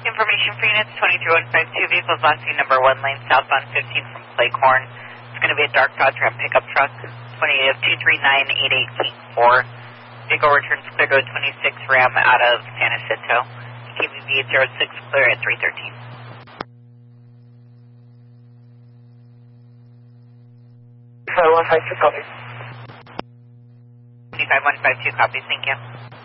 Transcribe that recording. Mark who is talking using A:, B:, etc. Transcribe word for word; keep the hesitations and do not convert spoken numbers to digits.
A: Information for units twenty-three one five two, vehicles last seen number one lane southbound fifteen from Claycorn. It's going to be a dark Dodge Ram pickup truck, twenty of two three nine eight eight King four. Vehicle returns clear to a twenty-six Ram out of San Jacinto. K B V eight zero six clear at three thirteen.
B: five one five two, copy.
A: twenty-five one five two, copies, thank you.